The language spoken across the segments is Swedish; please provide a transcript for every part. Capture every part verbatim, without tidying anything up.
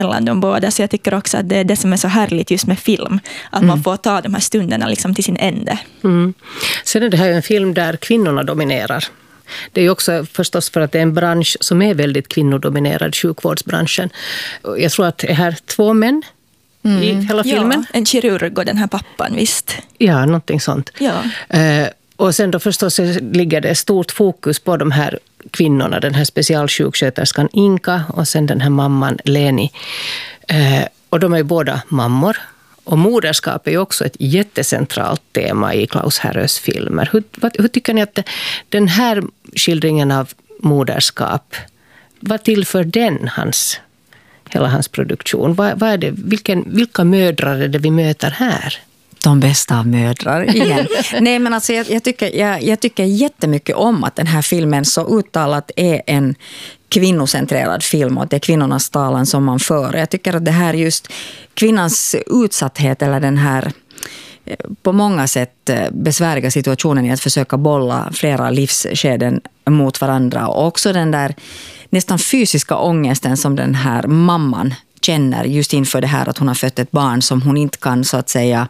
mellan de båda. Så jag tycker också att det är det som är så härligt just med film. Att mm. man får ta de här stunderna liksom till sin ände. Mm. Sen är det här en film där kvinnorna dominerar. Det är ju också förstås för att det är en bransch som är väldigt kvinnodominerad, sjukvårdsbranschen. Jag tror att det är här två män mm. i hela filmen. Ja, en kirurg och den här pappan, visst. Ja, någonting sånt. Ja. Eh, och sen då förstås ligger det stort fokus på de här kvinnorna. Den här specialsjuksköterskan Inka och sen den här mamman Leni. Eh, och de är ju båda mammor. Och moderskap är ju också ett jättecentralt tema i Klaus Härös filmer. Hur, vad, hur tycker ni att det, den här skildringen av moderskap, vad tillför den hans, hela hans produktion? Vad, vad är det, vilken, vilka mödrar är det vi möter här? De bästa av mödrar igen. Nej, men alltså jag, jag, tycker, jag, jag tycker jättemycket om att den här filmen så uttalat är en kvinnocentrerad film och det är kvinnornas talan som man för. Jag tycker att det här just kvinnans utsatthet eller den här på många sätt besvärliga situationen i att försöka bolla flera livsskeden mot varandra och också den där nästan fysiska ångesten som den här mamman känner just inför det här att hon har fött ett barn som hon inte kan så att säga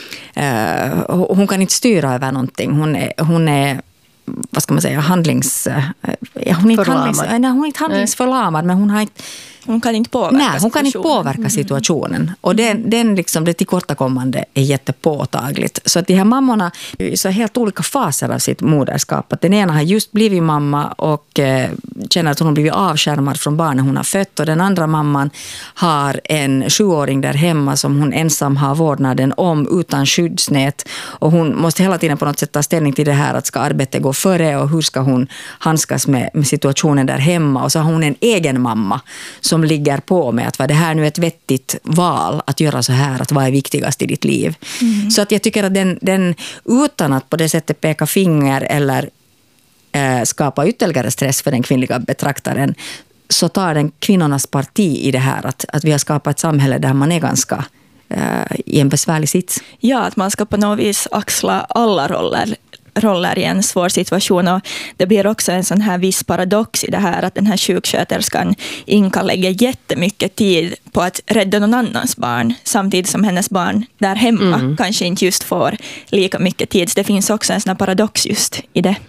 uh, hon kan inte styra över någonting. Hon är, hon är vad ska man säga, handlings... Ja, hon, är inte handlings nej, hon är inte handlingsförlamad, men hon har inte... Hon kan inte påverka nej, hon kan inte påverka situationen. Mm. Och den, den liksom, det tillkortakommande är jättepåtagligt. Så att de här mammorna är så helt olika faser av sitt moderskap. Att den ena har just blivit mamma och eh, känner att hon har blivit avskärmad från barnen hon har fött. Och den andra mamman har en sjuåring där hemma som hon ensam har vårdnaden om utan skyddsnät. Och hon måste hela tiden på något sätt ta ställning till det här att ska arbetet gå före och hur ska hon handskas med, med situationen där hemma. Och så har hon en egen mamma som ligger på med att vad det här nu är ett vettigt val att göra så här, att vad är viktigast i ditt liv. Mm. Så att jag tycker att den, den utan att på det sättet peka finger eller eh, skapa ytterligare stress för den kvinnliga betraktaren så tar den kvinnornas parti i det här att, att vi har skapat ett samhälle där man är ganska eh, i en besvärlig sits. Ja, att man ska på något vis axla alla roller roller i en svår situation och det blir också en sån här viss paradox i det här att den här sjuksköterskan Inka lägger jättemycket tid på att rädda någon annans barn samtidigt som hennes barn där hemma mm. kanske inte just får lika mycket tid. Så det finns också en sån här paradox just i det.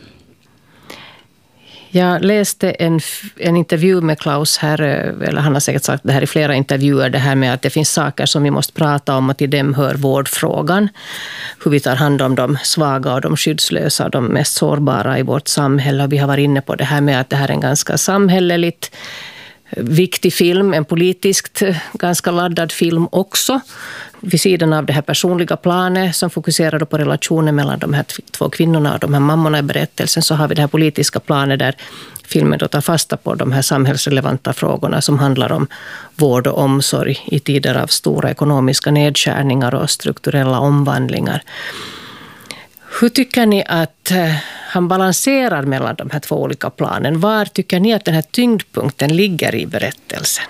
Jag läste en, en intervju med Klaus här, eller han har säkert sagt det här i flera intervjuer, det här med att det finns saker som vi måste prata om och till dem hör vårdfrågan. Hur vi tar hand om de svaga och de skyddslösa och de mest sårbara i vårt samhälle. Och vi har varit inne på det här med att det här är en ganska samhälleligt viktig film, en politiskt ganska laddad film också. Vid sidan av det här personliga planet som fokuserar på relationen mellan de här två kvinnorna och de här mammorna i berättelsen så har vi det här politiska planet där filmen då tar fasta på de här samhällsrelevanta frågorna som handlar om vård och omsorg i tider av stora ekonomiska nedskärningar och strukturella omvandlingar. Hur tycker ni att han balanserar mellan de här två olika planen? Var tycker ni att den här tyngdpunkten ligger i berättelsen?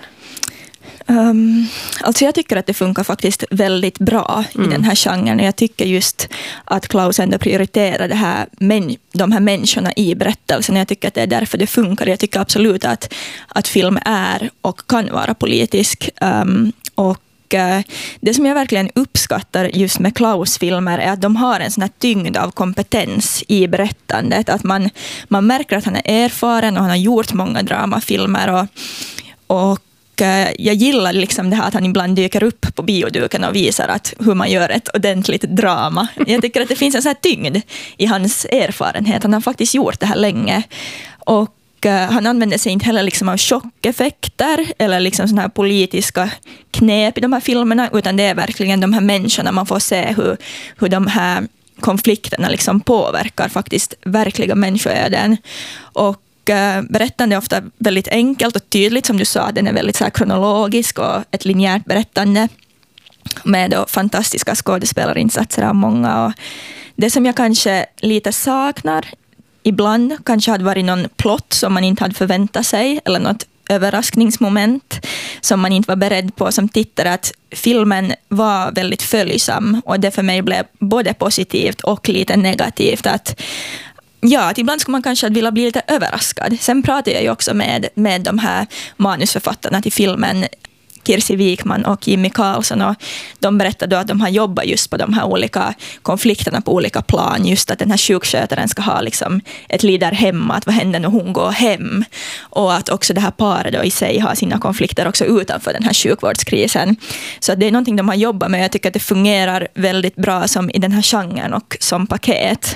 Um, alltså jag tycker att det funkar faktiskt väldigt bra mm. i den här genren. Jag tycker just att Klaus ändå prioriterar det här, men, de här människorna i berättelsen. Jag tycker att det är därför det funkar. Jag tycker absolut att, att film är och kan vara politisk. Um, och det som jag verkligen uppskattar just med Klaus-filmer är att de har en sån här tyngd av kompetens i berättandet. Att man, man märker att han är erfaren och han har gjort många dramafilmer. Och, och jag gillar liksom det här att han ibland dyker upp på bioduken och visar att hur man gör ett ordentligt drama. Jag tycker att det finns en sån här tyngd i hans erfarenhet. Han har faktiskt gjort det här länge. Och han använder sig inte heller liksom av chockeffekter eller liksom såna här politiska knep i de här filmerna, utan det är verkligen de här människorna man får se hur, hur de här konflikterna liksom påverkar faktiskt verkliga människoöden. Och berättande är ofta väldigt enkelt och tydligt, som du sa, den är väldigt så här kronologisk och ett linjärt berättande med då fantastiska skådespelarinsatser av många. Och det som jag kanske lite saknar ibland kanske hade varit någon plott som man inte hade förväntat sig eller något överraskningsmoment som man inte var beredd på som tittare, att filmen var väldigt följsam och det för mig blev både positivt och lite negativt att ja, att ibland skulle man kanske vilja bli lite överraskad. Sen pratar jag ju också med, med de här manusförfattarna till filmen Kirsi Wikman och Jimmy Karlsson, och de berättade då att de har jobbat just på de här olika konflikterna på olika plan, just att den här sjukskötaren ska ha liksom ett liv där hemma, att vad händer när hon går hem, och att också det här paret då i sig har sina konflikter också utanför den här sjukvårdskrisen. Så att det är någonting de har jobbat med. Jag tycker att det fungerar väldigt bra som i den här genren och som paket.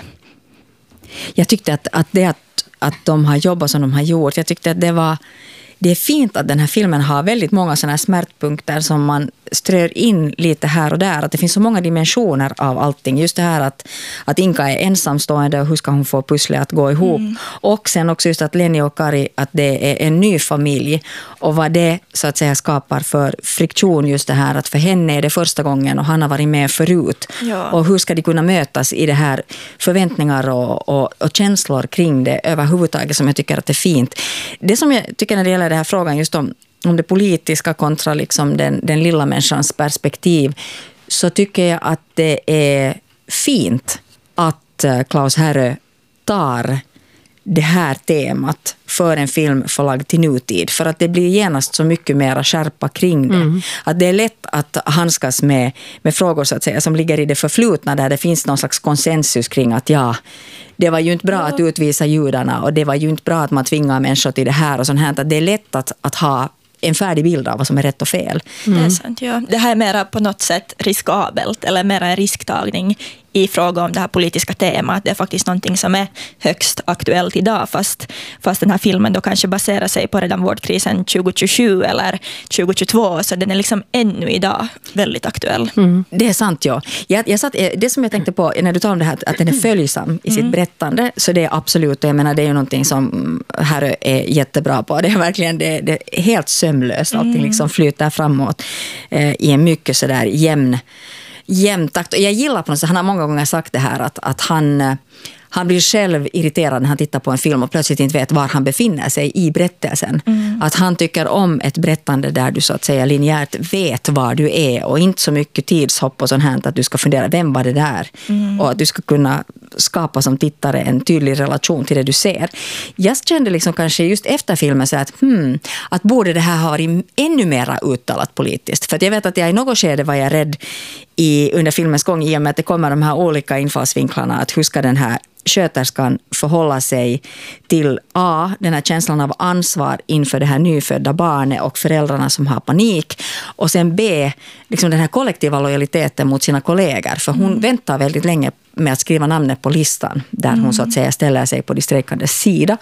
Jag tyckte att, att det att, att de har jobbat som de har gjort, jag tyckte att det var det är fint att den här filmen har väldigt många sådana här smärtpunkter som man strör in lite här och där. Att det finns så många dimensioner av allting. Just det här att, att Inka är ensamstående och hur ska hon få pusslet att gå ihop. Mm. Och sen också just att Lenny och Kari, att det är en ny familj. Och vad det så att säga skapar för friktion, just det här att för henne är det första gången och han har varit med förut. Ja. Och hur ska de kunna mötas i det här förväntningar och, och, och känslor kring det överhuvudtaget, som jag tycker att det är fint. Det som jag tycker när det gäller den här frågan just om, om det politiska kontra liksom den, den lilla människans perspektiv, så tycker jag att det är fint att Klaus Härö tar det här temat för en film förlagd till nutid, för att det blir genast så mycket mer skärpa kring det. Mm. Att det är lätt att handskas med, med frågor så att säga som ligger i det förflutna, där det finns någon slags konsensus kring att ja, det var ju inte bra ja. att utvisa judarna, och det var ju inte bra att man tvingar människor till det här och sånt här. Att det är lätt att, att ha en färdig bild av vad som är rätt och fel. Mm. Det är sant, ja. Det här är mera på något sätt riskabelt, eller mera en risktagning i fråga om det här politiska temat. Det är faktiskt någonting som är högst aktuellt idag, fast, fast den här filmen då kanske baserar sig på redan vårdkrisen tjugo tjugosju eller tjugo tjugotvå, så den är liksom ännu idag väldigt aktuell. Mm. Det är sant, ja. Jag, jag satt, det som jag tänkte på när du talade om det här, att den är följsam i sitt mm. berättande, så det är absolut, jag menar det är ju någonting som här är jättebra på. Det är verkligen det, det är helt sömlöst, allting mm. liksom flyter framåt eh, i en mycket sådär jämn jämn takt. Och jag gillar på något sätt, han har många gånger sagt det här att, att han, han blir själv irriterad när han tittar på en film och plötsligt inte vet var han befinner sig i berättelsen. Mm. Att han tycker om ett berättande där du så att säga linjärt vet var du är, och inte så mycket tidshopp och sånt här att du ska fundera vem var det där, mm. och att du ska kunna skapa som tittare en tydlig relation till det du ser. Jag kände liksom kanske just efter filmen så att, hmm, att borde det här ha varit ännu mer uttalat politiskt. För att jag vet att jag i något skede var jag rädd i, under filmens gång, i och med att det kommer de här olika infallsvinklarna, att hur ska den här sköterskan förhålla sig till A, den här känslan av ansvar inför det här nyfödda barnet och föräldrarna som har panik, och sen B, liksom den här kollektiva lojaliteten mot sina kollegor, för hon mm. väntar väldigt länge med att skriva namnet på listan där mm. hon så att säga ställer sig på de strejkandes sida.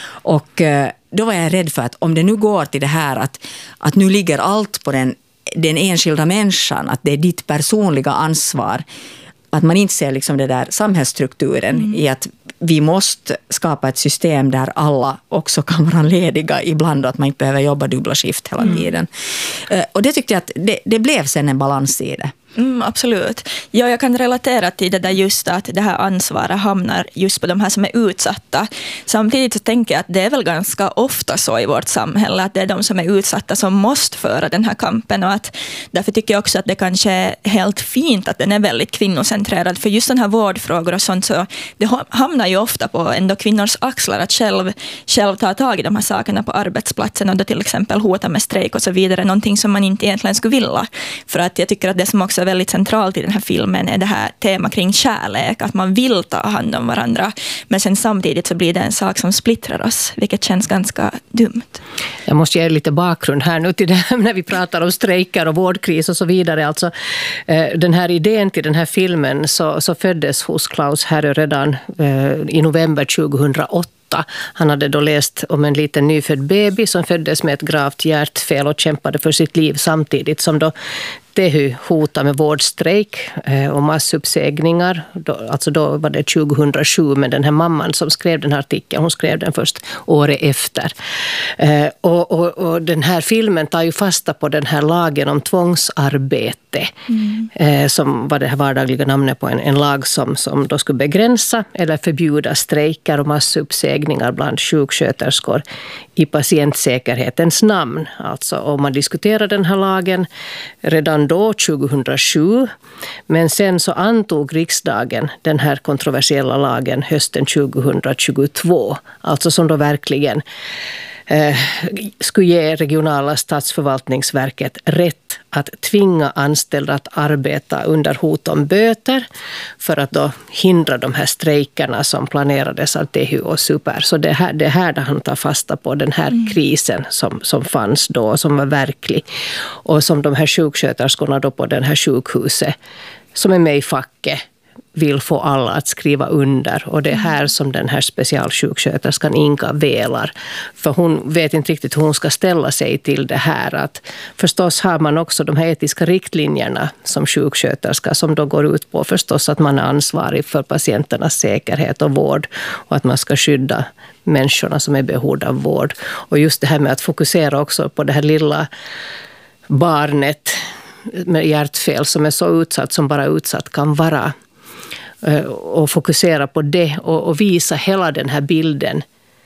Och då var jag rädd för att om det nu går till det här att, att nu ligger allt på den, den enskilda människan, att det är ditt personliga ansvar, att man inte ser liksom det där samhällsstrukturen mm. i att vi måste skapa ett system där alla också kan vara lediga ibland, och att man inte behöver jobba dubbla skift hela mm. tiden. Och det tyckte jag att det, det blev sen en balans i det. Mm, absolut. Ja, jag kan relatera till det där just att det här ansvaret hamnar just på de här som är utsatta. Samtidigt så tänker jag att det är väl ganska ofta så i vårt samhälle att det är de som är utsatta som måste föra den här kampen, och att därför tycker jag också att det kanske är helt fint att den är väldigt kvinnocentrerad, för just den här vårdfrågor och sånt, så det hamnar ju ofta på ändå kvinnors axlar att själv, själv ta tag i de här sakerna på arbetsplatsen, och då till exempel hota med strejk och så vidare, någonting som man inte egentligen skulle vilja. För att jag tycker att det som också är väldigt centralt i den här filmen är det här tema kring kärlek, att man vill ta hand om varandra, men sen samtidigt så blir det en sak som splittrar oss, vilket känns ganska dumt. Jag måste ge lite bakgrund här nu till det här, när vi pratar om strejker och vårdkris och så vidare. Alltså, den här idén till den här filmen så, så föddes hos Klaus Härö redan eh, i november tjugohundraåtta. Han hade då läst om en liten nyfödd baby som föddes med ett gravt hjärtfel och kämpade för sitt liv samtidigt som då Tehy hotade med vårdstrejk och massuppsägningar. Alltså då var det tjugohundrasju, men den här mamman som skrev den här artikeln, hon skrev den först året efter. Och, och, och den här filmen tar ju fasta på den här lagen om tvångsarbete, mm. som var det här vardagliga namnet på en, en lag som, som då skulle begränsa eller förbjuda strejker och massuppsägningar bland sjuksköterskor i patientsäkerhetens namn. Alltså om man diskuterar den här lagen redan då tjugohundrasju, men sen så antog riksdagen den här kontroversiella lagen hösten tjugohundratjugotvå, alltså som då verkligen eh, skulle ge regionala statsförvaltningsverket rätt att tvinga anställda att arbeta under hot om böter för att då hindra de här strejkerna som planerades av Tehy och Super. Så det här, det här där han tar fasta på, den här mm. krisen som, som fanns då, som var verklig. Och som de här sjuksköterskorna då på den här sjukhuset som är med i facket vill få alla att skriva under. Och det är här som den här specialsjuksköterskan Inka velar. För hon vet inte riktigt hur hon ska ställa sig till det här. Att förstås har man också de här etiska riktlinjerna som sjuksköterska som då går ut på förstås att man är ansvarig för patienternas säkerhet och vård. Och att man ska skydda människorna som är i behov av vård. Och just det här med att fokusera också på det här lilla barnet med hjärtfel som är så utsatt som bara utsatt kan vara. Och fokusera på det och, och visa hela den här bilden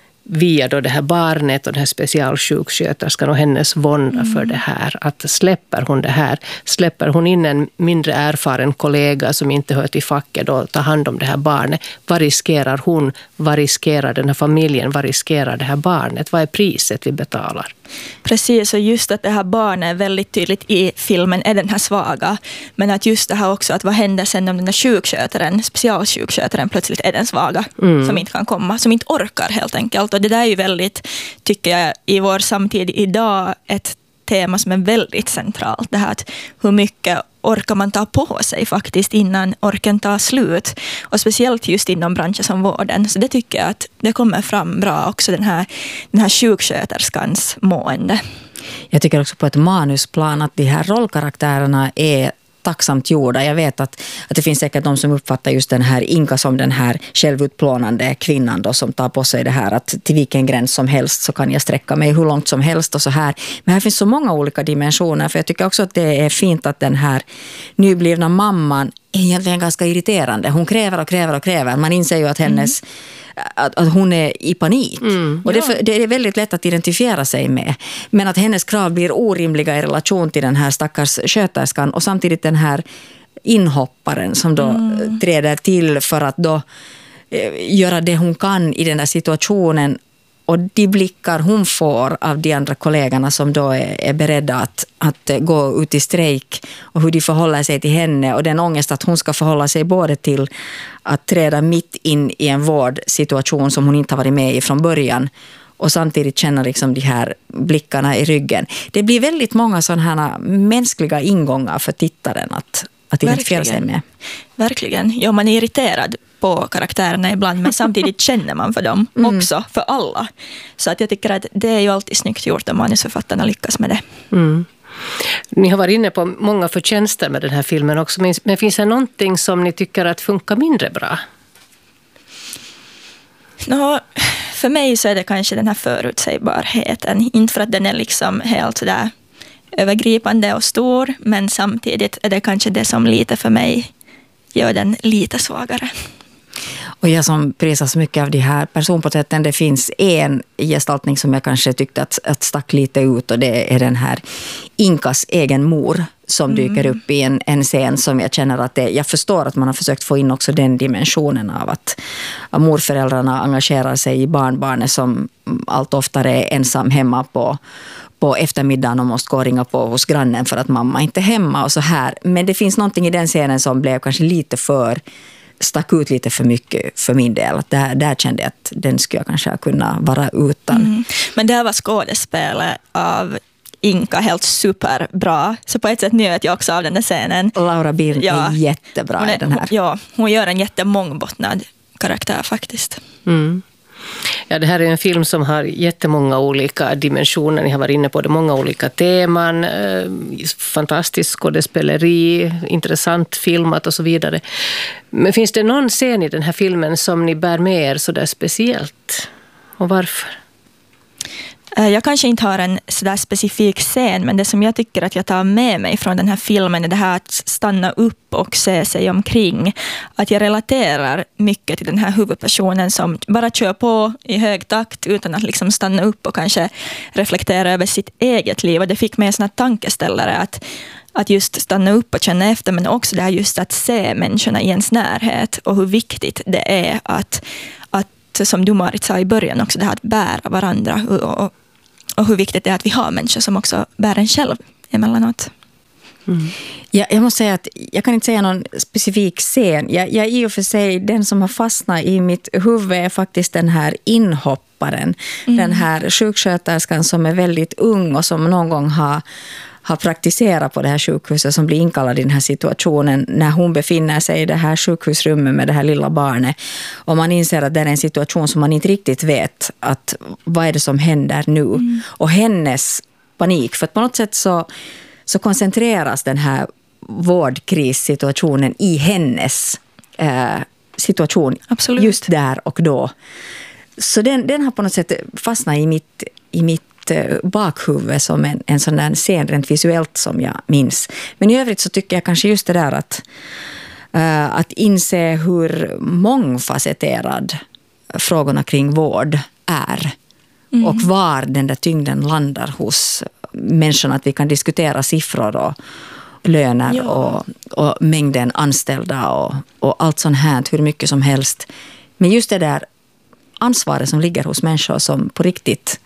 via då det här barnet och den här specialsjuksköterskan och hennes vånda mm. för det här. Att släpper hon det här, släpper hon in en mindre erfaren kollega som inte hör till facket och tar hand om det här barnet. Vad riskerar hon? Vad riskerar den här familjen? Vad riskerar det här barnet? Vad är priset vi betalar? Precis, och just att det här barnet är väldigt tydligt i filmen är den här svaga. Men att just det här också, att vad händer sen om den här sjukskötaren, specialsjukskötaren plötsligt är den svaga mm. som inte kan komma, som inte orkar helt enkelt. Och det där är ju väldigt, tycker jag, i vår samtid idag ett tema som är väldigt centralt. Det här att hur mycket orkar man ta på sig faktiskt innan orken tar slut. Och speciellt just inom branscher som vården. Så det tycker jag att det kommer fram bra också, den här, den här sjuksköterskans mående. Jag tycker också på ett manusplan att de här rollkaraktärerna är tacksamt gjorda. Jag vet att, att det finns säkert de som uppfattar just den här Inka som den här självutplånande kvinnan då, som tar på sig det här att till vilken gräns som helst så kan jag sträcka mig hur långt som helst och så här. Men här finns så många olika dimensioner, för jag tycker också att det är fint att den här nyblivna mamman är egentligen ganska irriterande. Hon kräver och kräver och kräver. Man inser ju att hennes mm. Att, att hon är i panik. Mm, och det, det är väldigt lätt att identifiera sig med. Men att hennes krav blir orimliga i relation till den här stackars sköterskan och samtidigt den här inhopparen som då mm. träder till för att då eh, göra det hon kan i den här situationen. Och de blickar hon får av de andra kollegorna som då är, är beredda att, att gå ut i strejk och hur de förhåller sig till henne och den ångest att hon ska förhålla sig både till att träda mitt in i en vårdsituation som hon inte har varit med i från början och samtidigt känna liksom de här blickarna i ryggen. Det blir väldigt många sådana här mänskliga ingångar för tittaren att, att identifiera sig med. Verkligen. Ja, man är irriterad på karaktärerna ibland, men samtidigt känner man för dem mm. också, för alla. Så att jag tycker att det är ju alltid snyggt gjort om manusförfattarna lyckas med det. Mm. Ni har varit inne på många förtjänster med den här filmen också, men finns det någonting som ni tycker att funkar mindre bra? Nå, för mig så är det kanske den här förutsägbarheten. Inte för att den är liksom helt sådär övergripande och stor, men samtidigt är det kanske det som lite för mig gör den lite svagare. Och jag som prisar så mycket av de här personporträtten, det finns en gestaltning som jag kanske tyckte att, att stack lite ut, och det är den här Inkas egen mor som dyker mm. upp i en, en scen som jag känner att det, jag förstår att man har försökt få in också den dimensionen av att, att morföräldrarna engagerar sig i barnbarnet som allt oftare är ensam hemma på på eftermiddagen och måste gå och ringa på hos grannen för att mamma inte är hemma och så här. Men det finns någonting i den scenen som blev kanske lite för, stack ut lite för mycket för min del. Att där, där kände jag att den skulle jag kanske kunna vara utan. Mm. Men det var skådespelet av Inka helt superbra. Så på ett sätt njöt jag också av den där scenen. Laura Birn ja. är jättebra är, i den här. Ja, hon gör en jättemångbottnad karaktär faktiskt. Mm. Ja, det här är en film som har jättemånga olika dimensioner. Ni har varit inne på det, många olika teman. Eh, fantastisk skådespeleri, intressant filmat och så vidare. Men finns det någon scen i den här filmen som ni bär med er så där speciellt? Och varför? Jag kanske inte har en sådär specifik scen, men det som jag tycker att jag tar med mig från den här filmen är det här att stanna upp och se sig omkring. Att jag relaterar mycket till den här huvudpersonen som bara kör på i hög takt utan att liksom stanna upp och kanske reflektera över sitt eget liv. Och det fick mig en sån här tankeställare att, att just stanna upp och känna efter, men också det här just att se människorna i ens närhet och hur viktigt det är att, att som du Marit sa i början också, det här att bära varandra och, och och hur viktigt det är att vi har människor som också bär en själv emellanåt. Mm. Ja, jag måste säga att jag kan inte säga någon specifik scen. Jag, jag i och för sig, den som har fastnat i mitt huvud är faktiskt den här inhopparen. Mm. Den här sjuksköterskan som är väldigt ung och som någon gång har, har praktiserat på det här sjukhuset, som blir inkallad i den här situationen när hon befinner sig i det här sjukhusrummet med det här lilla barnet. Och man inser att det är en situation som man inte riktigt vet att vad är det som händer nu. Mm. Och hennes panik, för att på något sätt så så koncentreras den här vårdkrissituationen i hennes eh, situation. Absolut. Just där och då. Så den, den har på något sätt fastnat i mitt, i mitt eh, bakhuvud som en, en sån där scen rent visuellt som jag minns. Men i övrigt så tycker jag kanske just det där att, eh, att inse hur mångfacetterad frågorna kring vård är. Mm. Och var den där tyngden landar hos människorna, att vi kan diskutera siffror och löner, ja. och, och mängden anställda och, och allt sånt här, hur mycket som helst. Men just det där ansvaret som ligger hos människor som på riktigt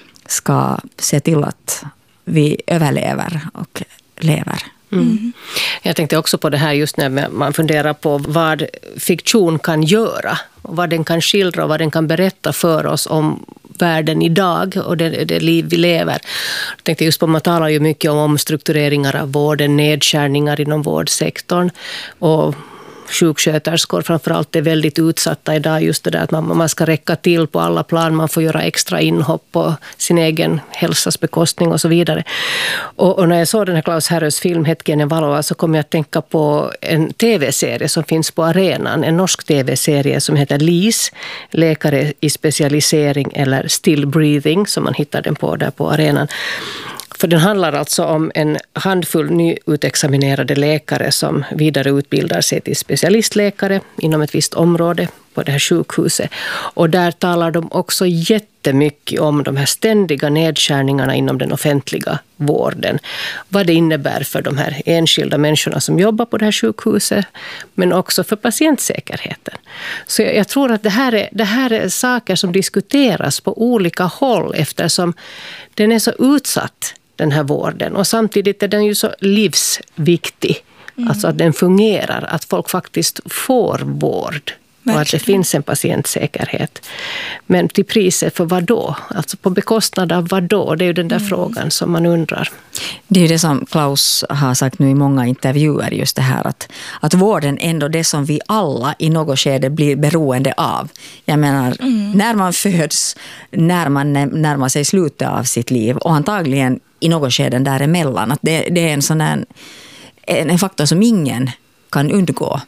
ska se till att vi överlever och lever. Mm. Mm. Jag tänkte också på det här just när man funderar på vad fiktion kan göra, och vad den kan skildra och vad den kan berätta för oss om världen idag och det, det liv vi lever. Jag tänkte just på, man talar ju mycket om omstruktureringar av vården, nedskärningar inom vårdsektorn, och sjuksköterskor framförallt är väldigt utsatta idag, just det där att man, man ska räcka till på alla plan, man får göra extra inhopp på sin egen hälsas bekostning och så vidare. Och, och när jag såg den här Klaus Härös film Hetken Valoa så kom jag att tänka på en tv-serie som finns på arenan, en norsk tv-serie som heter L I S, läkare i specialisering eller still breathing, som man hittar den på där på arenan. För den handlar alltså om en handfull nyutexaminerade läkare som vidareutbildar sig till specialistläkare inom ett visst område på det här sjukhuset. Och där talar de också jättemycket om de här ständiga nedskärningarna inom den offentliga vården. Vad det innebär för de här enskilda människorna som jobbar på det här sjukhuset, men också för patientsäkerheten. Så jag, jag tror att det här, är, det här är saker som diskuteras på olika håll eftersom den är så utsatt, den här vården. Och samtidigt är den ju så livsviktig. Mm. Alltså att den fungerar, att folk faktiskt får vård. Verkligen. Och att det finns en patientsäkerhet. Men till priset för vad då? Alltså på bekostnad av vad då? Det är ju den där mm. frågan som man undrar. Det är ju det som Klaus har sagt nu i många intervjuer, just det här att, att vården ändå det som vi alla i något skede blir beroende av. Jag menar, mm. när man föds, när man närmar sig slutet av sitt liv och antagligen i något skede däremellan. Att det, det är en sån här, en, en faktor som ingen kan undgå.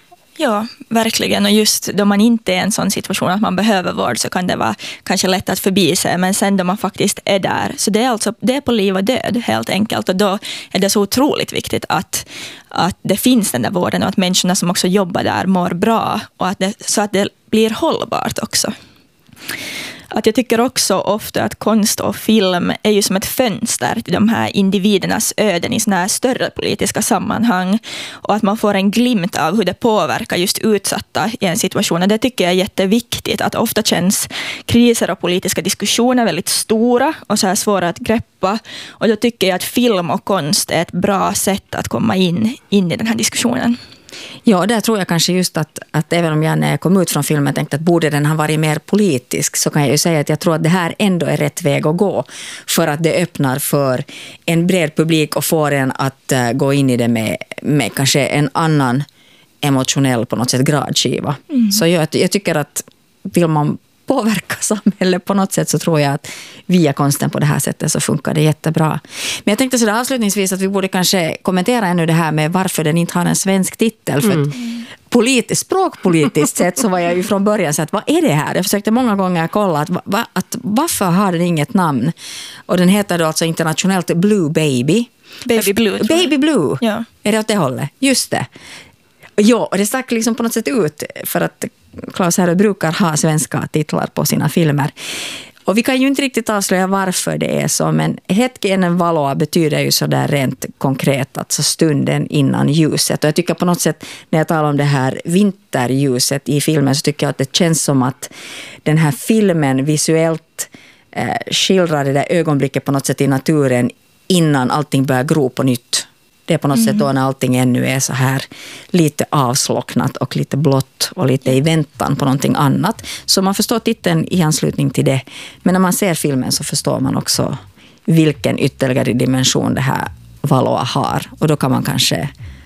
Ja, verkligen. Och just då man inte är i en sån situation att man behöver vård så kan det vara kanske lätt att förbi sig. Men sen då man faktiskt är där. Så det är alltså det är på liv och död helt enkelt. Och då är det så otroligt viktigt att, att det finns den där vården och att människorna som också jobbar där mår bra. Och att det, så att det blir hållbart också. Att jag tycker också ofta att konst och film är ju som ett fönster till de här individernas öden i såna här större politiska sammanhang. Och att man får en glimt av hur det påverkar just utsatta i en situation. Och det tycker jag är jätteviktigt. Att ofta känns kriser och politiska diskussioner väldigt stora och så här svåra att greppa. Och då tycker jag att film och konst är ett bra sätt att komma in, in i den här diskussionen. Ja, där tror jag kanske just att, att även om jag när jag kom ut från filmen tänkte att borde den ha varit mer politisk, så kan jag ju säga att jag tror att det här ändå är rätt väg att gå för att det öppnar för en bred publik och får en att uh, gå in i det med, med kanske en annan emotionell på något sätt gradskiva. Mm. Så jag, jag tycker att vill man påverka samhället på något sätt så tror jag att via konsten på det här sättet så funkar det jättebra. Men jag tänkte så där avslutningsvis att vi borde kanske kommentera ännu det här med varför den inte har en svensk titel. För mm. polit- språkpolitiskt sett så var jag ju från början så att vad är det här? Jag försökte många gånger kolla att, va, att varför har den inget namn? Och den heter då alltså internationellt Blue Baby. Baby Blue. Baby Blue. Ja. Är det åt det hållet? Just det. Ja, och det stack liksom på något sätt ut för att Klaus Härö brukar ha svenska titlar på sina filmer. Och vi kan ju inte riktigt avslöja varför det är så, men Hetken Valoa betyder ju så där rent konkret, alltså stunden innan ljuset. Och jag tycker på något sätt, när jag talar om det här vinterljuset i filmen, så tycker jag att det känns som att den här filmen visuellt eh, skildrar det där ögonblicket på något sätt i naturen innan allting börjar gro på nytt. Det är på något mm. sätt då när allting ännu är så här lite avslocknat och lite blått och lite i väntan på någonting annat. Så man förstår titeln i anslutning till det. Men när man ser filmen så förstår man också vilken ytterligare dimension det här Valois har. Och då kan man kanske